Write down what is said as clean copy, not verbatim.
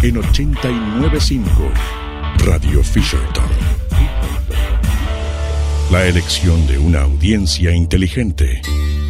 en 89.5 Radio Fisherton. La elección de una audiencia inteligente.